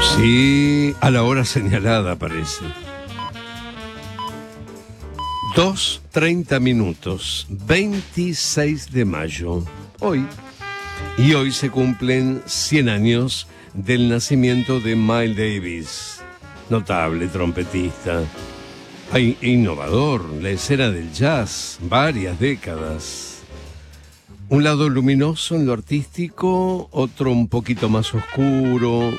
Sí, a la hora señalada parece. 2:30 minutos, 26 de mayo, hoy. Y hoy se cumplen 100 años del nacimiento de Miles Davis, notable trompetista, innovador, la escena del jazz, varias décadas. Un lado luminoso en lo artístico, otro un poquito más oscuro.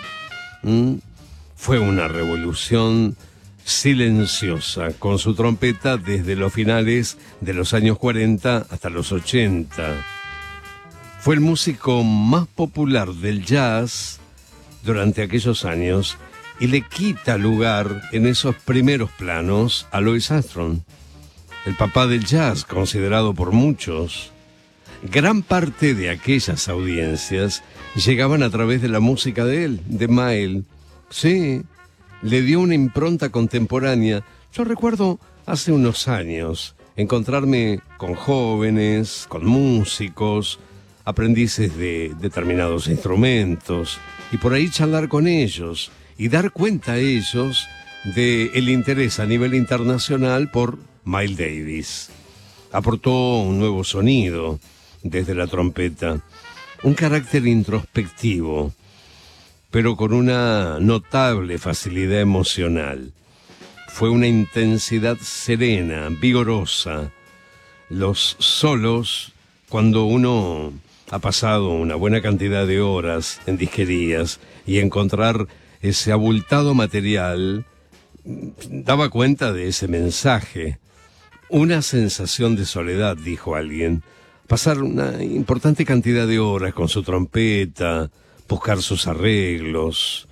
Fue una revolución silenciosa con su trompeta desde los finales de los años 40 hasta los 80. Fue el músico más popular del jazz durante aquellos años y le quita lugar en esos primeros planos a Louis Armstrong, el papá del jazz, considerado por muchos. Gran parte de aquellas audiencias llegaban a través de la música de él, de Miles. Sí, le dio una impronta contemporánea. Yo recuerdo hace unos años encontrarme con jóvenes, con músicos, aprendices de determinados instrumentos, y por ahí charlar con ellos y dar cuenta a ellos del interés a nivel internacional por Miles Davis. Aportó un nuevo sonido desde la trompeta, un carácter introspectivo, pero con una notable facilidad emocional. Fue una intensidad serena, vigorosa. Los solos, cuando uno ha pasado una buena cantidad de horas en disquerías y encontrar ese abultado material, daba cuenta de ese mensaje. Una sensación de soledad, dijo alguien. Pasar una importante cantidad de horas con su trompeta, buscar sus arreglos,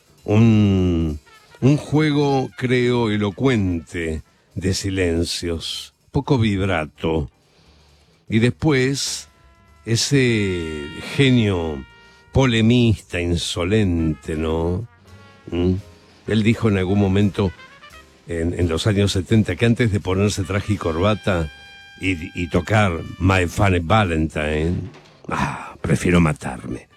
un juego, creo, elocuente de silencios, poco vibrato. Y después, ese genio polemista, insolente, ¿no? Él dijo en algún momento, en los años 70, que antes de ponerse traje y corbata y tocar My Funny Valentine, prefiero matarme.